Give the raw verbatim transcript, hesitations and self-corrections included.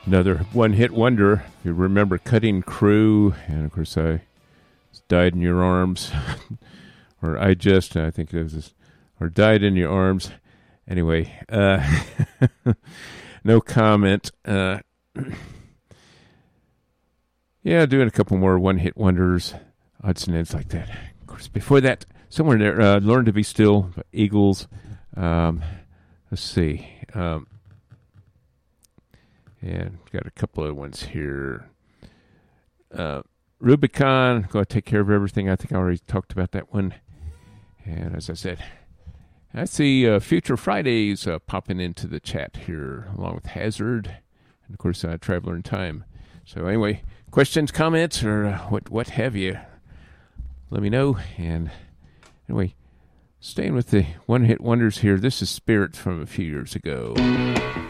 Another one-hit wonder. If you remember Cutting Crew, and of course I Died in Your Arms, or I Just, I think it was this, or Died in Your Arms. Anyway, uh, no comment. Uh, yeah, doing a couple more one-hit wonders, odds and ends like that. Of course, before that, somewhere there, uh, Learn to Be Still, Eagles. Um, let's see. Um, and got a couple of ones here. Uh, Rubicon, going to take care of everything. I think I already talked about that one. And as I said, I see uh, Future Fridays uh, popping into the chat here, along with Hazard, and of course, uh, Traveler in Time. So anyway, questions, comments, or uh, what what have you, let me know. And anyway, staying with the one-hit wonders here, this is Spirit from a few years ago.